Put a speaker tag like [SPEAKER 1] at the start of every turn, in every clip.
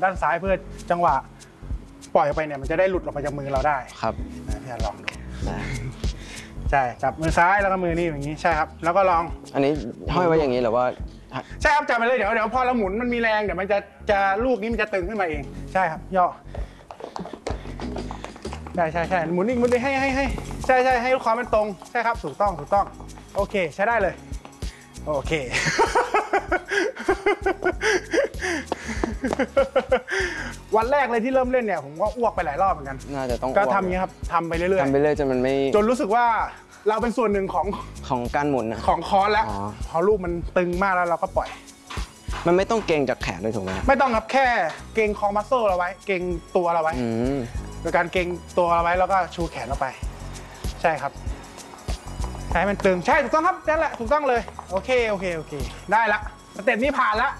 [SPEAKER 1] ด้านซ้ายเพื่อจังหวะปล่อยออกไปเนี่ยมันจะได้หลุดออกมาจากมือเราได้
[SPEAKER 2] ครับ
[SPEAKER 1] พี่ลองดูใช่จับมือซ้ายแล้วก็มือนี่อย่างนี้ใช่ครับแล้วก็ลอง
[SPEAKER 2] อันนี้ห้อยไว้อย่างนี้หรือว่า
[SPEAKER 1] ใช่ครับจับไปเลยเดี๋ยวพอเราหมุนมันมีแรงเดี๋ยวมันจะลูกนี้มันจะตึงขึ้นมาเองใช่ครับย่อใช่หมุนอีกให้ใช่ให้ลูกคอมันตรงใช่ครับถูกต้องโอเคใช้ได้เลยโอเควันแรกเลยที่เริ่มเล่นเนี่ยผมก็อ้วกไปหลายรอบเหมือนกัน
[SPEAKER 2] น่าจะต้อง
[SPEAKER 1] ก็ทำอย่างนี้ครับทำไปเรื่อย
[SPEAKER 2] จนมันไม่
[SPEAKER 1] จนรู้สึกว่าเราเป็นส่วนหนึ่ง
[SPEAKER 2] ของการหมุน
[SPEAKER 1] ของคอร์สแล้วพอลูกมันตึงมากแล้วเราก็ปล่อย
[SPEAKER 2] มันไม่ต้องเกรงจากแขนด้วยถูกไหม
[SPEAKER 1] ไม่ต้องครับแค่เกรงคอมัสโซเราไว้เกรงตัวเราไว้โดยการเกรงตัวเราไว้แล้วก็ชูแขนเราไปใช่ครับใช้มันตึงใช่ถูกต้องครับนั่นแหละถูกต้องเลยโอเคได้ละสเต็ปนี้ผ่านละ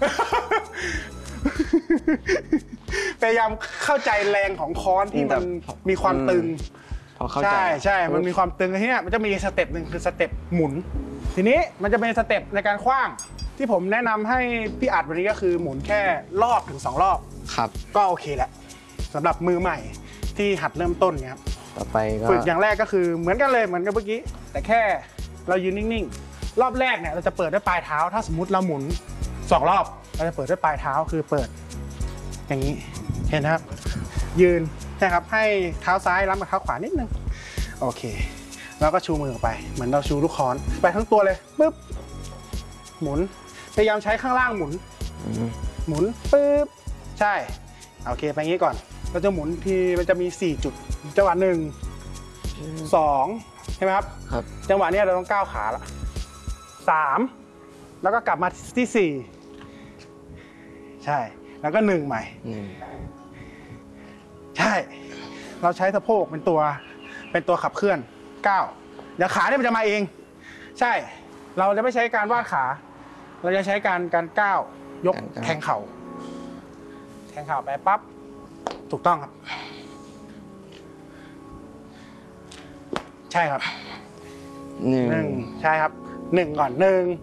[SPEAKER 1] พยายามเข้าใจแรงของค้อนที่มันมีความตึงใช่มันมีความตึงที่นี่มันจะมีสเต็ปหนึ่งคือสเต็ปหมุนทีนี้มันจะเป็นสเต็ปในการขว้างที่ผมแนะนำให้พี่อัดวันนี้ก็คือหมุนแค่รอบถึง2 รอบ
[SPEAKER 2] ครับ
[SPEAKER 1] ก็โอเคแล้วสำหรับมือใหม่ที่หัดเริ่มต้นเนี่ยครับ
[SPEAKER 2] ต่อไปก็
[SPEAKER 1] ฝึกอย่างแรกก็คือเหมือนกันเลยเหมือนกับเมื่อกี้แต่แค่เรายืนนิ่งๆรอบแรกเนี่ยเราจะเปิดด้วยปลายเท้าถ้าสมมุติเราหมุน2 รอบเราจะเปิดด้วยปลายเท้าคือเปิดอย่างนี้เห็นนะครับยืนใช่ครับให้เท้าซ้ายรับกับเท้าขวานิดนึงโอเคแล้วก็ชูมือออกไปเหมือนเราชูลูกค้อนไปทั้งตัวเลยปึ๊บหมุนพยายามใช้ข้างล่างหมุนปึ๊บใช่โอเคไปงี้ก่อนเราจะหมุนทีมันจะมี4 จุดจังหวะ1 2ใช่ไหมครับจังหวะนี้เราต้องก้าวขาละ3แล้วก็กลับมาที่4ใช่แล้วก็1ใหม่ใช่เราใช้สะโพกเป็นตัวขับเคลื่อนก้าวเดี๋ยวขาเนี่ยมันจะมาเองใช่เราจะไม่ใช้การวาดขาเราจะใช้การก้าวยกแทงเข่าไปปั๊บถูกต้องครับใช่ครับ1ใช่ครับ1ก่อน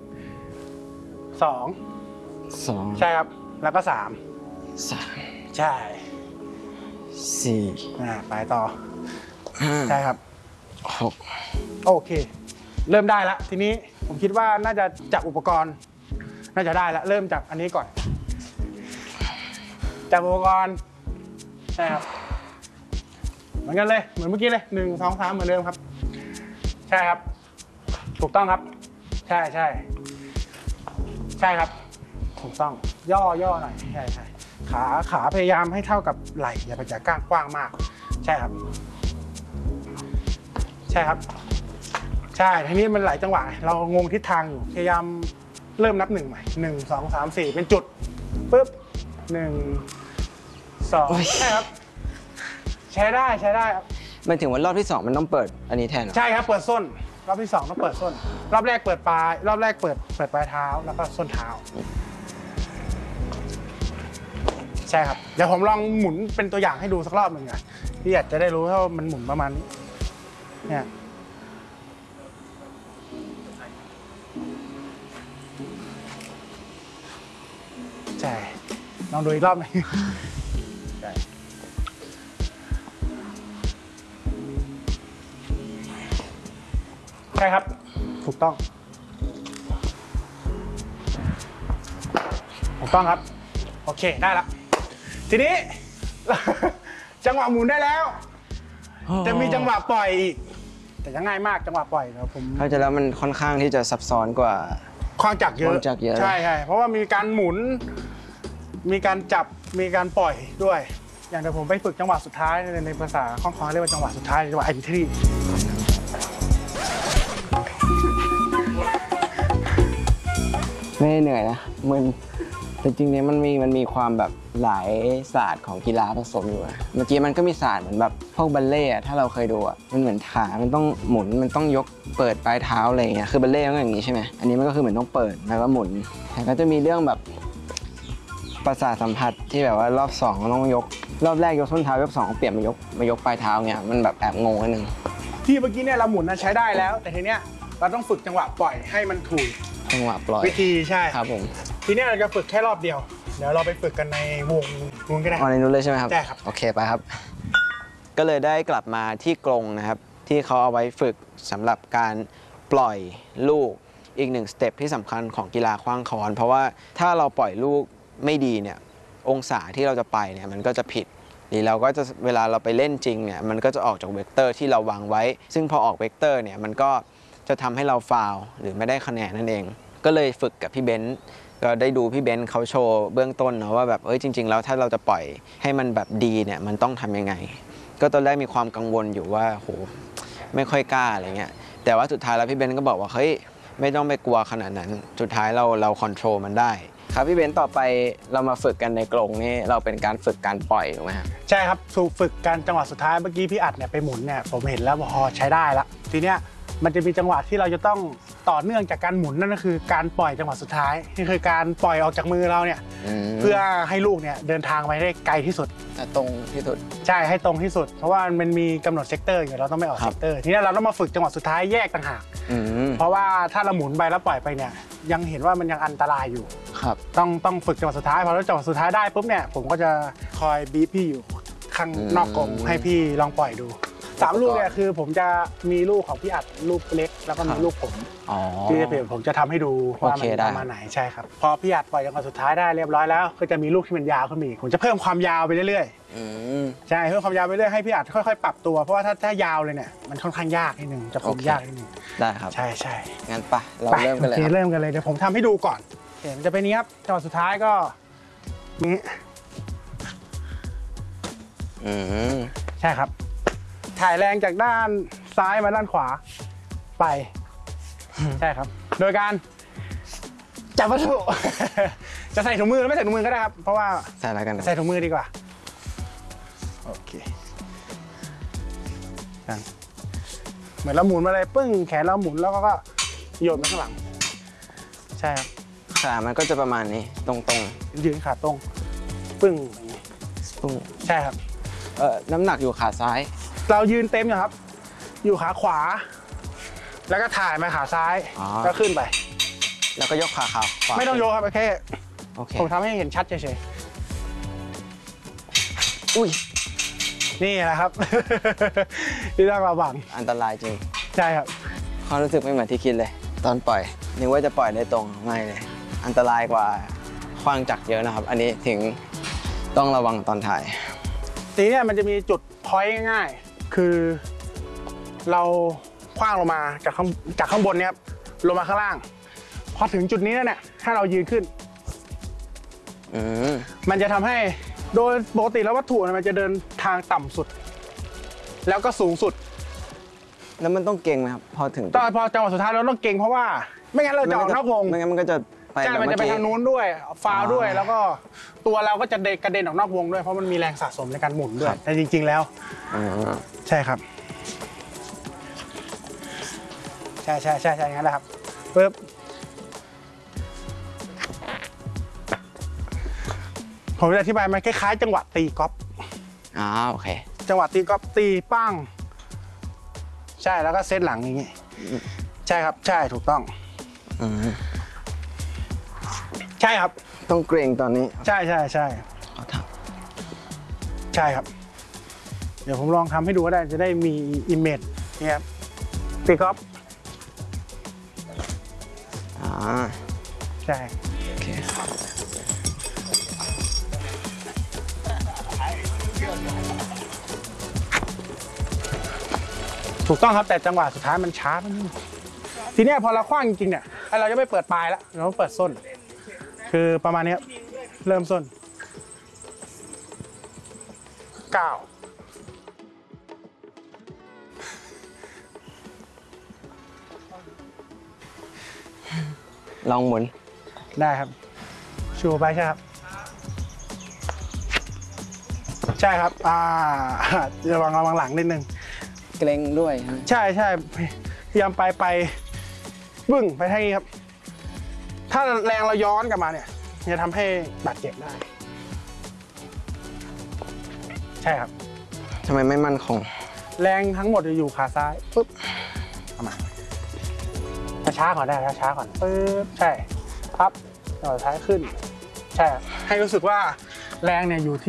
[SPEAKER 1] 1 2ใช่ครับแล้วก็3ใช่4ไปต่อใช่ครับ6โอเคเริ่มได้แล้วทีนี้ผมคิดว่าน่าจะจากอุปกรณ์น่าจะได้แล้วเริ่มจากอันนี้ก่อนจากอุปกรณ์ใช่ครับเหมือนกันเลยเหมือนเมื่อกี้เลย1 2 3เหมือนเดิมครับใช่ครับถูกต้องครับใช่ครับถูกต้องย่อหน่อยใช่ขาพยายามให้เท่ากับไหล่อย่าไปจากก้างกว้างมากใช่ครับใทีนี้มันหลายจังหวะเรางงทิศทางอยู่พยายามเริ่มนับ1ใหม่1 2 3 4เป็นจุดปึ๊บ1 2ใช่ครับใช้ได้ครับ
[SPEAKER 2] หมายถึงว่ารอบที่2มันต้องเปิดอันนี้แทน
[SPEAKER 1] ใช่ครับเปิดส้นรอบที่2ต้องเปิดส้นรอบแรกเปิดปลายรอบแรกเปิดปลายเท้าแล้วก็ส้นเท้าใช่ครับเดี๋ยวผมลองหมุนเป็นตัวอย่างให้ดูสักรอบหนึ่งอ่ะพี่อาจจะได้รู้ว่ามันหมุนประมาณนี้เนี่ยใช่ลองดูอีกรอบหนึ่งใช่ครับถูกต้องครับโอเคได้ละทีนี้จังหวะหมุนได้แล้วจะมีจังหวะปล่อยอีกแต่จะง่ายมากจังหวะปล่อยนะผม
[SPEAKER 2] เข้าใจแล้วมันค่อนข้างที่จะซับซ้อนกว่า
[SPEAKER 1] คว้างจักรเยอะใช่เพราะว่ามีการหมุนมีการจับมีการปล่อยด้วยอย่างเดี๋ยวผมไปฝึกจังหวะสุดท้ายในภาษาคล่องๆเรียกว่าจังหวะสุดท้ายจังหวะ entry
[SPEAKER 2] ไม่เหนื่อยนะมันแต่จริงๆเนี่ยมันมีความแบบหลายศาสตร์ของกีฬาผสมอยู่เมื่อกี้มันก็มีศาสตร์เหมือนแบบพวกบัลเล่ถ้าเราเคยดูมันเหมือนขามันต้องหมุนมันต้องยกเปิดปลายเท้าอะไรอย่างเงี้ยคือบัลเล่ก็อย่างนี้ใช่ไหมอันนี้มันก็คือเหมือนต้องเปิดแล้วก็หมุนแต่ก็จะมีเรื่องแบบประสาทสัมผัสที่แบบว่ารอบ2ต้องยกรอบแรกยกส้นเท้ายก2เปลี่ยนมายกปลายเท้าเงี้ยมันแบบแอบงงนิดนึง
[SPEAKER 1] ที่เมื่อกี้เนี่ยเราหมุนใช้ได้แล้วแต่ทีเนี้ยเราต้องฝึกจังหวะปล่อยให้มันถูก
[SPEAKER 2] จังหวะปล่อย
[SPEAKER 1] วิธีใช่
[SPEAKER 2] ครับผม
[SPEAKER 1] ทีนี้เราจะฝึกแค่รอบเดียวเดี๋ยวเราไปฝึกกันในวงนู้นก็ได้
[SPEAKER 2] อ๋อในนู้นเลยใช่ไหมครับ
[SPEAKER 1] ใช่ครับ
[SPEAKER 2] โอเคไปครับ ก็เลยได้กลับมาที่กรงนะครับที่เขาเอาไว้ฝึกสำหรับการปล่อยลูกอีกหนึ่งสเต็ปที่สำคัญของกีฬาขว้างค้อนเพราะว่าถ้าเราปล่อยลูกไม่ดีเนี่ยองศาที่เราจะไปเนี่ยมันก็จะผิดหรือเราก็จะเวลาเราไปเล่นจริงเนี่ยมันก็จะออกจากเวกเตอร์ที่เราวางไว้ ซึ่งพอออกเวกเตอร์เนี่ยมันก็จะทำให้เราฟาวล์หรือไม่ได้คะแนนนั่นเอง ก็เลยฝึกกับพี่เบนซ์ก็ได้ดูพี่เบนซ์เขาโชว์เบื้องต้นเนาะว่าแบบจริงๆแล้วถ้าเราจะปล่อยให้มันแบบดีเนี่ยมันต้องทำยังไงก็ตอนแรกมีความกังวลอยู่ว่าโหไม่ค่อยกล้าอะไรเงี้ยแต่ว่าสุดท้ายแล้วพี่เบนซ์ก็บอกว่าเฮ้ยไม่ต้องไปกลัวขนาดนั้นสุดท้ายเราคอนโทรลมันได้ครับพี่เบนซ์ต่อไปเรามาฝึกกันในกรงนี่เราเป็นการฝึกการปล่อยถูกไหมครับ
[SPEAKER 1] ใช่ครับฝึกกันจังหวะสุดท้ายเมื่อกี้พี่อัดเนี่ยไปหมุนเนี่ยผมเห็นแล้วพอใช้ได้ละทีเนี้ยมันจะมีจังหวะที่เราจะต้องต่อเนื่องจากการหมุนนั่นก็คือการปล่อยจังหวะสุดท้ายนี่คือการปล่อยออกจากมือเราเนี่ยเพื่อให้ลูกเนี่ยเดินทางไปได้ไกลที่สุด
[SPEAKER 2] ตรงที่สุด
[SPEAKER 1] ใช่ให้ตรงที่สุดเพราะว่ามันมีกำหนดเซกเตอร์อยู่เราต้องไม่ออกเซกเตอร์ทีนี้เราต้องมาฝึกจังหวะสุดท้ายแยกต่างหากเพราะว่าถ้าเราหมุนไปแล้วปล่อยไปเนี่ยยังเห็นว่ามันยังอันตรายอยู่
[SPEAKER 2] ครับ
[SPEAKER 1] ต้องฝึกจังหวะสุดท้ายพอเราจังหวะสุดท้ายได้ปุ๊บเนี่ยผมก็จะคอยบีบพี่อยู่ข้างนอกกรงให้พี่ลองปล่อยดู3ลูกเนี่ยคือผมจะมีลูกของพี่อัดลูกเล็กแล้วก็มีลูกผมที่ผมจะทำให้ดูว่ามันประมาณไหนใช่ครับพอพี่อัดปล่อยจังหวะสุดท้ายได้เรียบร้อยแล้วก็จะมีลูกที่มันยาวขึ้นมาอีกผมจะเพิ่มความยาวไปเรื่อยๆใช่เพิ่มความยาวไปเรื่อยให้พี่อัดค่อยๆปรับตัวเพราะว่าถ้ายาวเลยเนี่ยมันค่อนข้างยากนิดนึงจะคุมยากนิดนึง
[SPEAKER 2] ได้ครับ
[SPEAKER 1] ใช่ใช่
[SPEAKER 2] งั้นปะเราเริ่มกันเลย
[SPEAKER 1] เริ่มกันเลยเดี๋ยวผมทำให้ดูก่อนมันจะเป็นนี้ครับจังหวะสุดท้ายก็นี้ใช่ครับถ่ายแรงจากด้านซ้ายมาด้านขวาไปใช่ครับโดยการจับวัตถุจะใส่ถุงมือหรือไม่ใส่ถุงมือก็ได้ครับเพราะว่า
[SPEAKER 2] ใส่อะไรกัน
[SPEAKER 1] ใส่ถุงมือดีกว่าโอเคเหมือนเราหมุนมาเลยปึ้งแขนเราหมุนแล้วก็โยนไปข้างหลังใช่ครับ
[SPEAKER 2] ขามันก็จะประมาณนี้ตรง
[SPEAKER 1] ยืนขาตรงปึ้งอย่างนี้
[SPEAKER 2] ปึ้ง
[SPEAKER 1] ใช่ครับ
[SPEAKER 2] น้ำหนักอยู่ขาซ้าย
[SPEAKER 1] เรายืนเต็มอยู่ครับอยู่ขาขวาแล้วก็ถ่ายมาขาซ้ายก็ขึ้นไป
[SPEAKER 2] แล้วก็ยกขาขวา
[SPEAKER 1] ไม่ต้องโยกครับแค่ผมทำให้เห็นชัดเฉย
[SPEAKER 2] ๆอุ้ย
[SPEAKER 1] นี่แหละครับที่ต้องระวัง
[SPEAKER 2] อันตรายจริง
[SPEAKER 1] ใช่ครับ
[SPEAKER 2] ความรู้สึกไม่เหมือนที่คิดเลยตอนปล่อยนึกว่าจะปล่อยได้ตรงไม่เลยอันตรายกว่าขว้างจักรเยอะนะครับอันนี้ถึงต้องระวังตอนถ่าย
[SPEAKER 1] ทีนี้มันจะมีจุดพอยต์ง่ายๆคือเราขว้างลงมาจากข้างบนเนี่ยลงมาข้างล่างพอถึงจุดนี้แล้วเนี่ยถ้าเรายืนขึ้นมันจะทำให้โดยปกติแล้ววัตถุมันจะเดินทางต่ำสุดแล้วก็สูงสุด
[SPEAKER 2] แล้วมันต้องเก่งไหมครับพอถึง
[SPEAKER 1] พอจังหวะสุดท้ายเราต้องเก่งเพราะว่าไม่งั้นเราจะออกนอกวง
[SPEAKER 2] ไม่งั้นมันก็จะไป
[SPEAKER 1] ใช่มันจะไปทางนู้นด้วยฟาวด้วยแล้วก็ตัวเราก็จะกระเด็นออกนอกวงด้วยเพราะมันมีแรงสะสมในการหมุนด้วยแต่จริงๆแล้วใช่ครับใช่งั้นแหละครับปึ๊บผมจะอธิบายมันคล้ายๆจังหวะตีกอล์ฟ
[SPEAKER 2] โอเค
[SPEAKER 1] จังหวะตีกอล์ฟตีปั้งใช่แล้วก็เซตหลังอย่างงี้ใช่ครับใช่ถูกต้องใช่ครับ
[SPEAKER 2] ต้องเกรงตอนนี้
[SPEAKER 1] ใช่ใช่ครับเดี๋ยวผมลองทำให้ดูก็ได้จะได้มีอิมเมจนี่ครับตีกอล์ฟใช่
[SPEAKER 2] โอเค
[SPEAKER 1] ถูกต้องครับแต่จังหวะสุดท้ายมันช้าไปนิดทีนี้พอเราคว้างจริงๆเนี่ยเราจะไม่เปิดปลายแล้วเราต้องเปิดส้นคือประมาณนี้เริ่มส้น9
[SPEAKER 2] ลองหมุน
[SPEAKER 1] ได้ครับชูไปใช่ครับใช่ครับระวังหลังนิดนึง
[SPEAKER 2] เกรงด้วย
[SPEAKER 1] ใช่พยายามไปบึ้งไปทางนี้ครับถ้าแรงเราย้อนกลับมาเนี่ยจะทำให้บาดเจ็บได้ใช่ครับ
[SPEAKER 2] ทำไมไม่มั่นคง
[SPEAKER 1] แรงทั้งหมดจะอยู่ขาซ้ายปุ๊บเอามาช้าก่อนได้ช้าก่อนปุ๊บใช่ครับต่อท้ายขึ้นใช่ให้รู้สึกว่าแรงเนี่ยอยู่ที่